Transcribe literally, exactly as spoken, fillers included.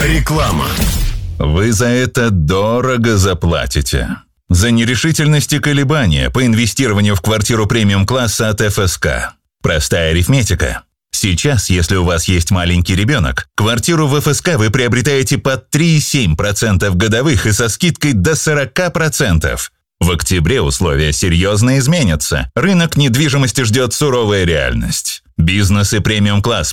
Реклама. Вы за это дорого заплатите. За нерешительность и колебания по инвестированию в квартиру премиум-класса от эф эс ка. Простая арифметика. Сейчас, если у вас есть маленький ребенок, квартиру в эф эс ка вы приобретаете под три целых семь десятых процента годовых и со скидкой до сорок процентов. В октябре условия серьезно изменятся. Рынок недвижимости ждет суровая реальность. Бизнес и премиум-класс